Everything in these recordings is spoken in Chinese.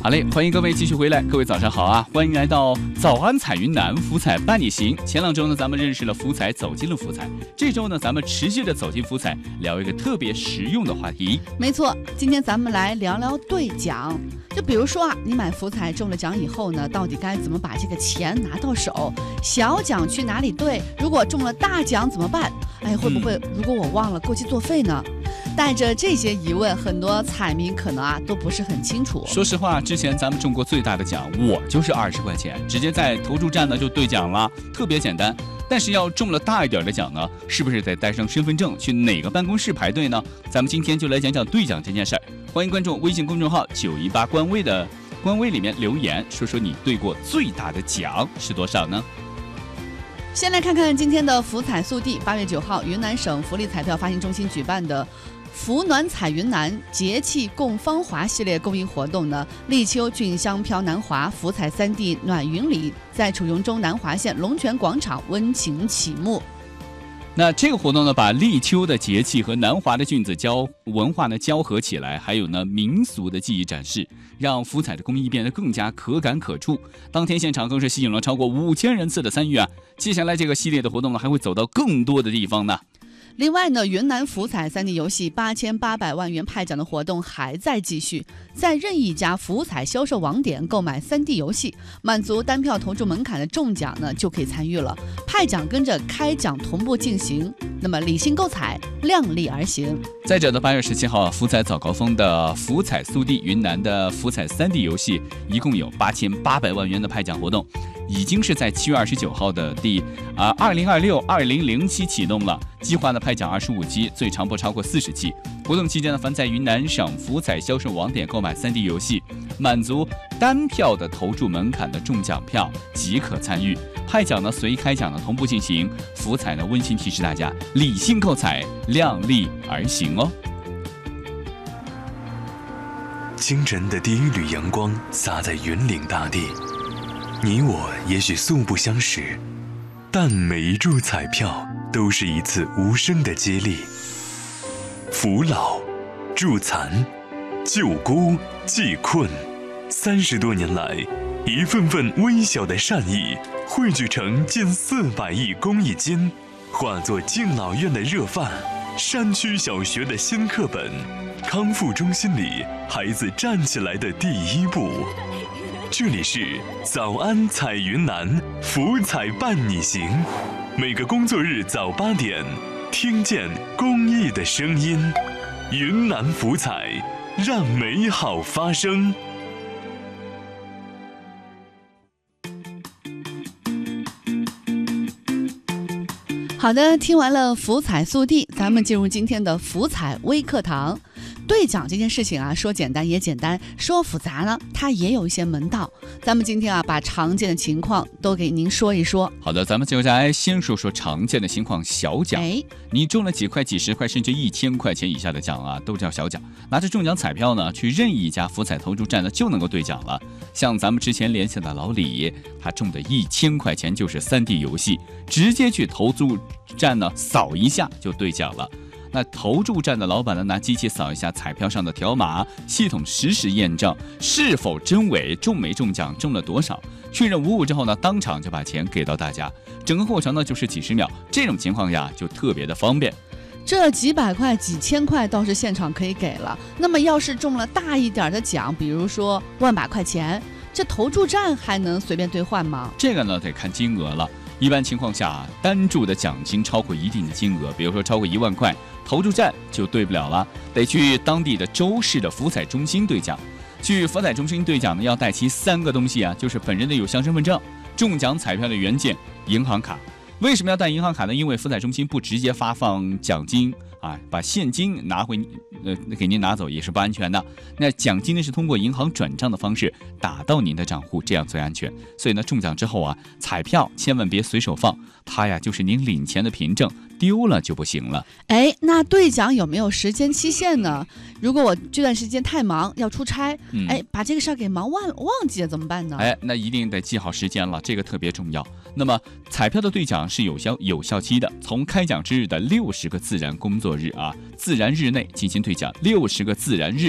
好嘞，欢迎各位继续回来，各位早上好啊！欢迎来到早安彩云南，福彩伴你行。前2周呢，咱们认识了福彩，走进了福彩。这周呢，咱们持续的走进福彩，聊一个特别实用的话题。 没错，今天咱们来聊聊兑奖。就比如说啊，你买福彩中了奖以后呢，到底该怎么把这个钱拿到手？小奖去哪里兑？如果中了大奖怎么办？会不会如果我忘了过期作废呢？带着这些疑问，很多彩民可能都不是很清楚。 说实话，之前咱们中过最大的奖，我就是20块钱，直接在投注站呢就兑奖了，特别简单。但是要中了大一点的奖呢，是不是得带上身份证去哪个办公室排队呢？咱们今天就来讲讲兑奖这件事儿。欢迎关注微信公众号918官微里面留言，说说你兑过最大的奖是多少呢？ 先来看看今天的福彩速递。8月9号，云南省福利彩票发行中心举办的福暖彩云南节气共芳华系列公益活动呢，立秋俊香飘南华福彩3D 暖云里在楚永州南华县龙泉广场温情启幕。 那这个活动呢，把立秋的节气和南华的菌子文化呢交合起来，还有呢民俗的技艺展示，让福彩的工艺变得更加可感可触。当天现场更是吸引了超过5000人次的参与啊！接下来这个系列的活动呢，还会走到更多的地方呢。 另外呢，云南福彩3D 游戏8800万元派奖的活动还在继续，在任意一家福彩销售网点购买3D 游戏，满足单票投注门槛的中奖呢就可以参与了，派奖跟着开奖同步进行。那么理性购彩，量力而行。 再者的8月17号，福彩早高峰的福彩速递云南的福彩3D 游戏一共有8800万元的派奖活动，已经是在7月29号的2026-2007启动了，计划呢派奖25期，最长不超过40期。活动期间呢，凡在云南省福彩销售网点购买3D 游戏，满足单票的投注门槛的中奖票即可参与。派奖呢随开奖呢同步进行。福彩呢温馨提示大家，理性购彩，量力而行哦。 清晨的第一缕阳光洒在云岭大地，你我也许素不相识，但每一注彩票都是一次无声的接力。扶老、助残、救孤、济困，30多年来，一份份微小的善意汇聚成近400亿公益金，化作敬老院的热饭，山区小学的新课本，康复中心里孩子站起来的第一步。这里是早安彩云南，福彩伴你行。每个工作日早8点，听见公益的声音。云南福彩，让美好发生。 好的，听完了福彩速递，咱们进入今天的福彩微课堂。兑奖这件事情啊，说简单也简单，说复杂呢，它也有一些门道。咱们今天啊，把常见的情况都给您说一说。 好的，咱们接下来先说说常见的情况，小奖。你中了几块、几十块，甚至1000块钱以下的奖啊，都叫小奖。拿着中奖彩票呢，去任意一家福彩投注站呢，就能够兑奖了。像咱们之前联系的老李，他中的1000块钱就是3D 游戏，直接去投注站呢，扫一下就兑奖了。那投注站的老板呢，拿机器扫一下彩票上的条码，系统实时验证是否真伪，中没中奖，中了多少，确认无误之后呢，当场就把钱给到大家。整个过程呢就是几十秒，这种情况下就特别的方便。 这几百块、几千块倒是现场可以给了，那么要是中了大一点的奖，比如说10000把块钱，这投注站还能随便兑换吗？ 这个呢得看金额了。一般情况下，单注的奖金超过一定的金额，比如说超过1万块，投注站就兑不了了，得去当地的州市的福彩中心兑奖。去福彩中心兑奖呢，要带齐3个东西啊，就是本人的有效身份证、中奖彩票的原件、银行卡。为什么要带银行卡呢？因为福彩中心不直接发放奖金啊，把现金拿回给您拿走也是不安全的。那奖金呢是通过银行转账的方式打到您的账户，这样最安全。所以呢，中奖之后啊，彩票千万别随手放，它呀就是您领钱的凭证，丢了就不行了。 那兑奖有没有时间期限呢？如果我这段时间太忙要出差，把这个事儿给忘记了怎么办呢？ 那一定得记好时间了，这个特别重要。那么彩票的兑奖是有效期的，从开奖之日的60个自然工作日啊，自然日内进行兑奖，60个自然日。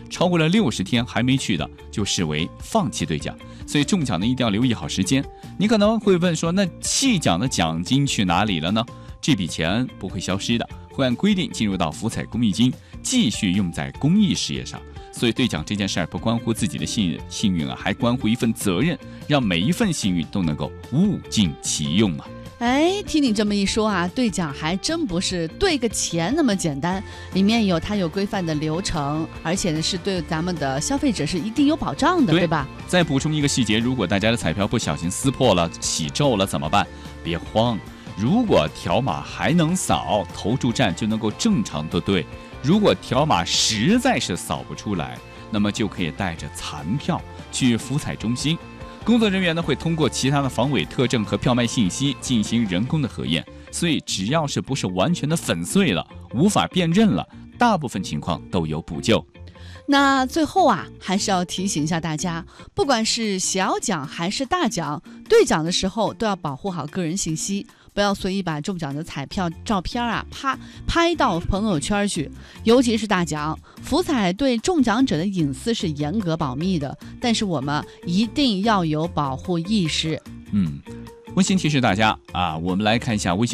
超过了60天还没去的，就视为放弃兑奖。所以中奖呢一定要留意好时间。你可能会问说，那弃奖的奖金去哪里了呢？这笔钱不会消失的，会按规定进入到福彩公益金，继续用在公益事业上。所以兑奖这件事儿不关乎自己的幸运啊，还关乎一份责任，让每一份幸运都能够物尽其用嘛。 哎，听你这么一说啊，兑奖还真不是兑个钱那么简单，里面它有规范的流程，而且呢是对咱们的消费者是一定有保障的，对吧？ 再补充一个细节，如果大家的彩票不小心撕破了、洗皱了怎么办？别慌，如果条码还能扫，投注站就能够正常的兑。如果条码实在是扫不出来，那么就可以带着残票去福彩中心，工作人员呢会通过其他的防伪特征和票卖信息进行人工的核验，所以只要是不是完全的粉碎了、无法辨认了，大部分情况都有补救。 那最后啊，还是要提醒一下大家，不管是小奖还是大奖，兑奖的时候都要保护好个人信息，不要随意把中奖的彩票照片啊拍到朋友圈去。尤其是大奖，福彩对中奖者的隐私是严格保密的，但是我们一定要有保护意识。 温馨提示大家啊，我们来看一下微信